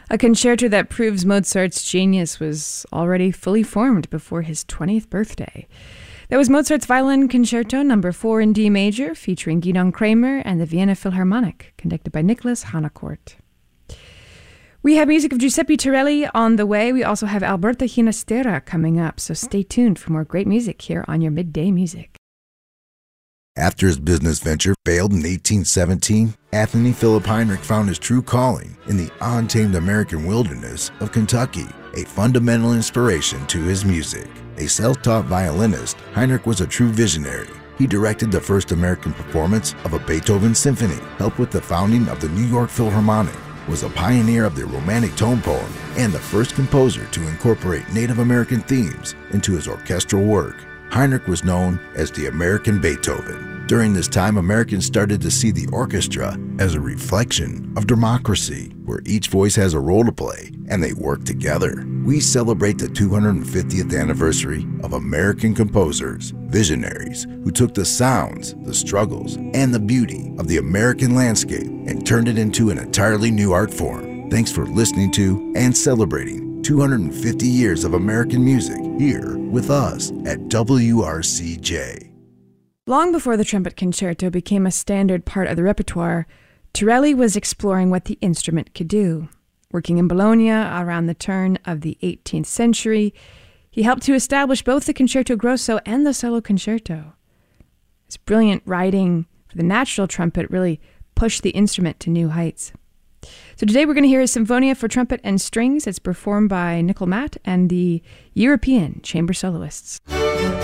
a concerto that proves Mozart's genius was already fully formed before his 20th birthday. That was Mozart's Violin Concerto No. 4 in D major, featuring Gidon Kremer and the Vienna Philharmonic, conducted by Nicholas Harnoncourt. We have music of Giuseppe Torelli on the way. We also have Alberta Ginastera coming up, so stay tuned for more great music here on your Midday Music. After his business venture failed in 1817, Anthony Philip Heinrich found his true calling in the untamed American wilderness of Kentucky, a fundamental inspiration to his music. A self-taught violinist, Heinrich was a true visionary. He directed the first American performance of a Beethoven symphony, helped with the founding of the New York Philharmonic, was a pioneer of the Romantic tone poem, and the first composer to incorporate Native American themes into his orchestral work. Heinrich was known as the American Beethoven. During this time, Americans started to see the orchestra as a reflection of democracy, where each voice has a role to play and they work together. We celebrate the 250th anniversary of American composers, visionaries who took the sounds, the struggles, and the beauty of the American landscape and turned it into an entirely new art form. Thanks for listening to and celebrating 250 years of American music here with us at WRCJ. Long before the trumpet concerto became a standard part of the repertoire, Torelli was exploring what the instrument could do. Working in Bologna around the turn of the 18th century, he helped to establish both the concerto grosso and the solo concerto. His brilliant writing for the natural trumpet really pushed the instrument to new heights. So today we're going to hear his Symphonia for Trumpet and Strings. It's performed by Nickel Matt and the European Chamber Soloists.